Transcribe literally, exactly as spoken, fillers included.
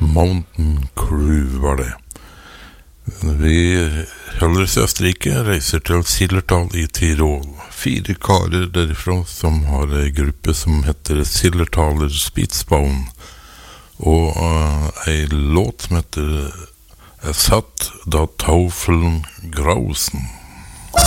Mountain Crew var det. Vi holder oss i Østerrike, reiser til Zillertal i Tirol. Fire karer derifra som har en gruppe som heter Zillertaler Spitzbaum, og uh, en låt som heter Es hat da Taufeln grausen.